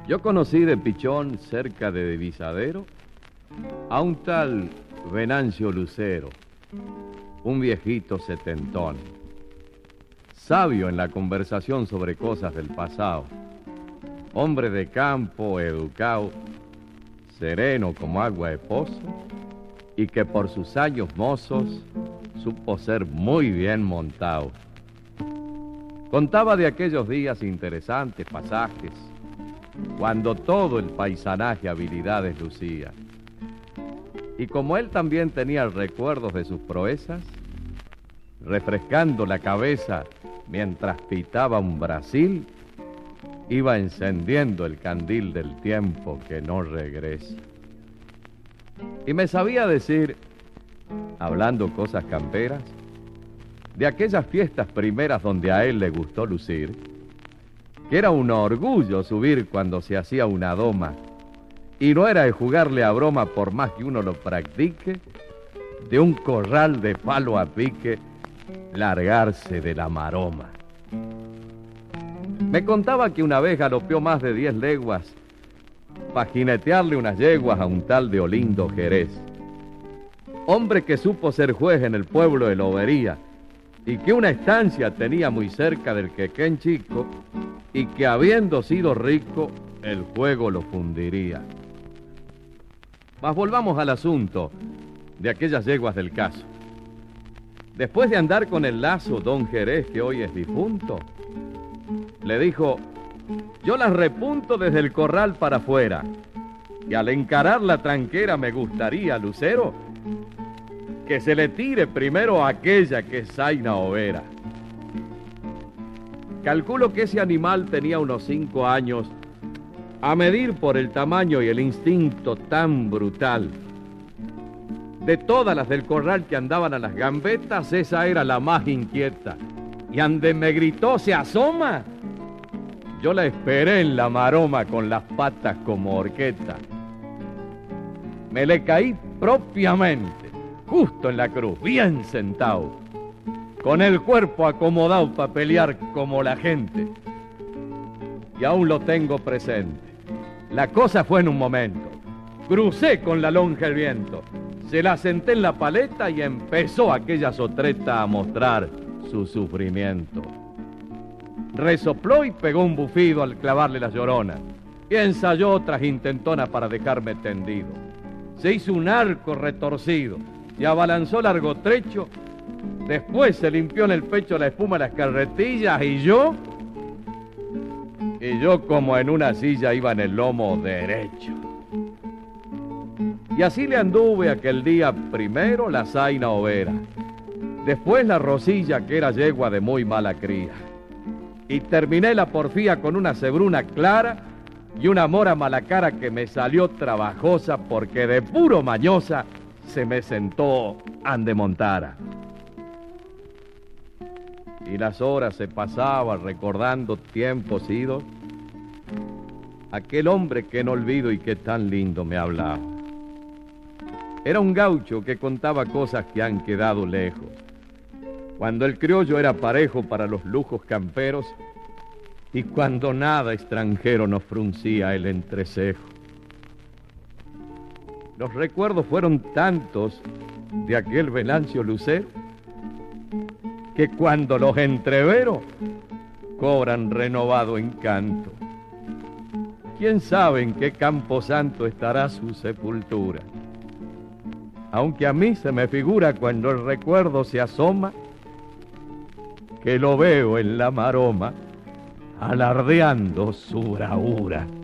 Yo conocí de pichón, cerca de Divisadero, a un tal Venancio Lucero, un viejito setentón, sabio en la conversación sobre cosas del pasado, hombre de campo, educado, sereno como agua de pozo, y que por sus años mozos supo ser muy bien montado. Contaba de aquellos días interesantes, pasajes, cuando todo el paisanaje habilidades lucía. Y como él también tenía recuerdos de sus proezas, refrescando la cabeza mientras pitaba un Brasil, iba encendiendo el candil del tiempo que no regresa. Y me sabía decir, hablando cosas camperas, de aquellas fiestas primeras donde a él le gustó lucir, que era un orgullo subir cuando se hacía una doma, y no era de jugarle a broma por más que uno lo practique, de un corral de palo a pique, largarse de la maroma. Me contaba que una vez galopeó más de 10 leguas para jinetearle unas yeguas a un tal de Olindo Jerez, hombre que supo ser juez en el pueblo de Lobería y que una estancia tenía muy cerca del Quequén Chico y que habiendo sido rico, el juego lo fundiría. Mas volvamos al asunto de aquellas yeguas del caso. Después de andar con el lazo don Jerez, que hoy es difunto, le dijo: yo las repunto desde el corral para afuera, y al encarar la tranquera me gustaría, Lucero, que se le tire primero a aquella que es zaina overa. Calculo que ese animal tenía unos 5 años, a medir por el tamaño y el instinto tan brutal. De todas las del corral que andaban a las gambetas, esa era la más inquieta. Y ande me gritó: ¿se asoma? Yo la esperé en la maroma con las patas como horqueta. Me le caí propiamente, justo en la cruz, bien sentado, con el cuerpo acomodado para pelear como la gente. Y aún lo tengo presente. La cosa fue en un momento. Crucé con la lonja el viento, se la senté en la paleta y empezó aquella sotreta a mostrar su sufrimiento. Resopló y pegó un bufido al clavarle la llorona, y ensayó otras intentonas para dejarme tendido. Se hizo un arco retorcido y abalanzó largo trecho. Después se limpió en el pecho la espuma de las carretillas y yo como en una silla iba en el lomo derecho. Y así le anduve aquel día primero la zaina overa, después la Rosilla, que era yegua de muy mala cría, y terminé la porfía con una cebruna clara y una mora mala cara que me salió trabajosa porque de puro mañosa se me sentó ande montara. Y las horas se pasaban recordando tiempos idos, aquel hombre que no olvido y que tan lindo me hablaba. Era un gaucho que contaba cosas que han quedado lejos, cuando el criollo era parejo para los lujos camperos y cuando nada extranjero nos fruncía el entrecejo. Los recuerdos fueron tantos de aquel Venancio Lucero que cuando los entrevero cobran renovado encanto. ¿Quién sabe en qué camposanto estará su sepultura? Aunque a mí se me figura cuando el recuerdo se asoma que lo veo en la maroma alardeando su bravura.